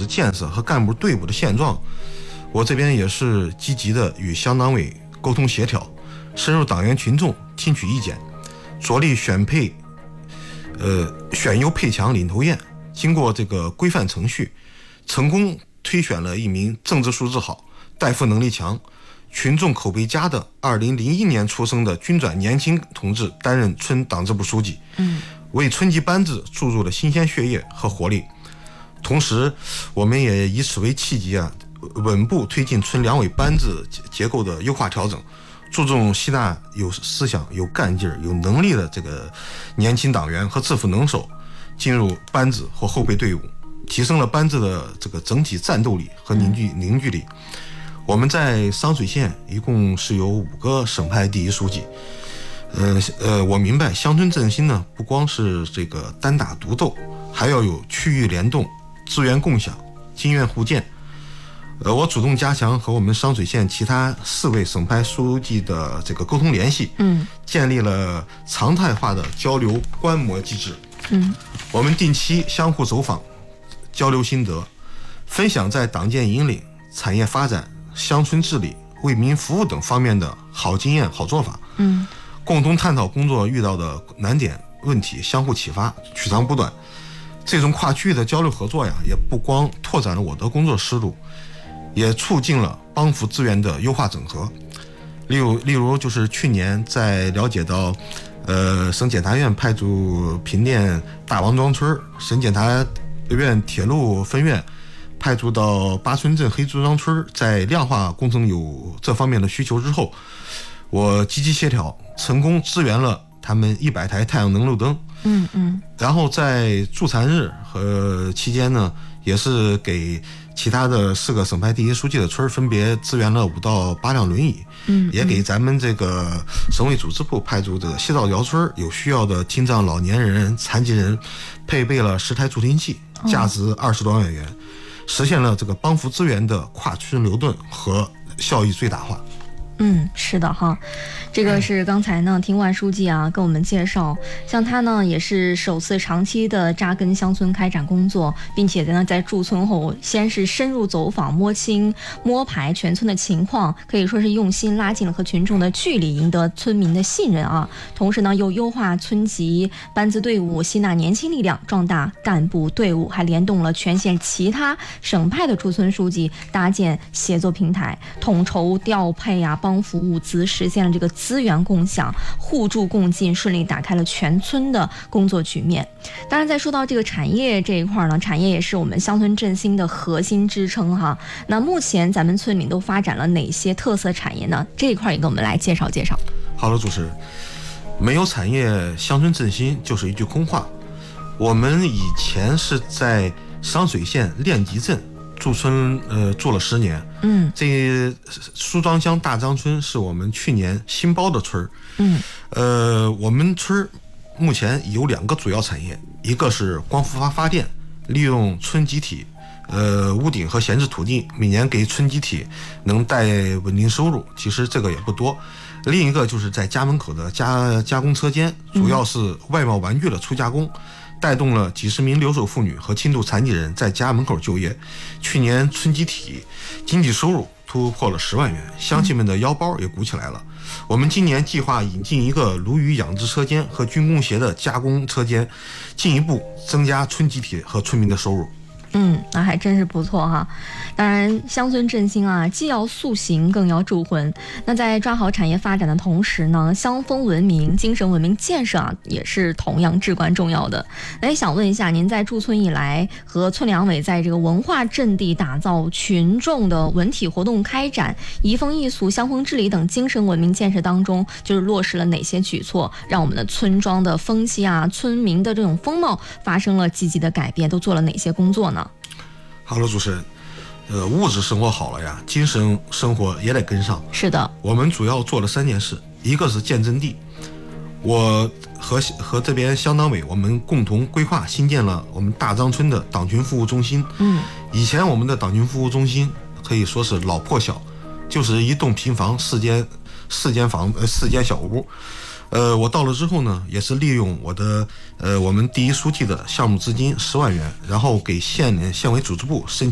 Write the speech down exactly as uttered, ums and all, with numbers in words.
织建设和干部队伍的现状，我这边也是积极的与乡党委沟通协调，深入党员群众，听取意见，着力选配呃选优配强领头雁，经过这个规范程序，成功推选了一名政治素质好、带负能力强、群众口碑佳的二零零一年出生的军转年轻同志担任村党支部书记， 嗯， 为村级班子注入了新鲜血液和活力。同时，我们也以此为契机啊，稳步推进村两委班子结构的优化调整，注重吸纳有思想、有干劲儿、有能力的这个年轻党员和智慧能手进入班子或后备队伍，提升了班子的这个整体战斗力和凝聚凝聚力。我们在商水县一共是有五个省派第一书记。呃呃，我明白乡村振兴呢，不光是这个单打独斗，还要有区域联动、资源共享、经验互鉴。呃，我主动加强和我们商水县其他四位省派书记的这个沟通联系， 嗯， 建立了常态化的交流观摩机制。 嗯， 我们定期相互走访，交流心得，分享在党建引领、产业发展、乡村治理、为民服务等方面的好经验、好做法。 嗯， 共同探讨工作遇到的难点问题，相互启发，取长补短。这种跨区域的交流合作呀，也不光拓展了我的工作思路，也促进了帮扶资源的优化整合。例如，例如就是去年在了解到，呃，省检察院派驻平甸大王庄村，省检察院铁路分院派驻到八村镇黑猪庄村，在量化工程有这方面的需求之后，我积极协调，成功支援了他们一百台太阳能路灯。 嗯嗯， 然后在助残日和期间呢，也是给其他的四个省派第一书记的村分别支援了五到八辆轮椅， 嗯， 也给咱们这个省委组织部派驻的西枣窑村有需要的听障老年人、残疾人配备了十台助听器，价值二十多万元，实现了这个帮扶资源的跨村流动和效益最大化。 嗯，是的哈，这个是刚才呢听万书记啊跟我们介绍，像他呢也是首次长期的扎根乡村开展工作，并且呢在驻村后先是深入走访摸清摸排全村的情况，可以说是用心拉近了和群众的距离，赢得村民的信任啊。同时呢又优化村级班子队伍，吸纳年轻力量，壮大干部队伍，还联动了全县其他省派的驻村书记，搭建协作平台，统筹调配啊帮扶物资，实现了这个资源共享、互助共进，顺利打开了全村的工作局面。当然，在说到这个产业这一块呢，产业也是我们乡村振兴的核心支撑哈。那目前咱们村里都发展了哪些特色产业呢？这一块也给我们来介绍介绍。 好的，主持人，没有产业，乡村振兴就是一句空话。我们以前是在商水县练集镇驻村呃做了十年， 嗯， 这苏庄乡大张村是我们去年新包的村， 嗯， 呃，我们村目前有两个主要产业，一个是光伏发发电，利用村集体呃屋顶和闲置土地，每年给村集体能带稳定收入，其实这个也不多。另一个就是在家门口的加加工车间，主要是外贸玩具的初加工。嗯，带动了几十名留守妇女和轻度残疾人在家门口就业。去年村集体经济收入突破了十万元，乡亲们的腰包也鼓起来了。我们今年计划引进一个鲈鱼养殖车间和军工鞋的加工车间，进一步增加村集体和村民的收入。 嗯，那还真是不错哈。当然，乡村振兴啊，既要塑形，更要铸魂。那在抓好产业发展的同时呢，乡风文明、精神文明建设啊，也是同样至关重要的。那想问一下，您在驻村以来，和村两委在这个文化阵地打造、群众的文体活动开展、移风易俗、乡风治理等精神文明建设当中，就是落实了哪些举措，让我们的村庄的风气啊、村民的这种风貌发生了积极的改变，都做了哪些工作呢？ 好了，主持人，呃，物质生活好了呀，精神生活也得跟上。 是的， 我们主要做了三件事，一个是建阵地，我和和这边乡党委我们共同规划新建了我们大张村的党群服务中心。 嗯， 以前我们的党群服务中心可以说是老破小，就是一栋平房四间四间房呃四间小屋。呃，我到了之后呢，也是利用我的呃我们第一书记的项目资金十万元，然后给县县委组织部申请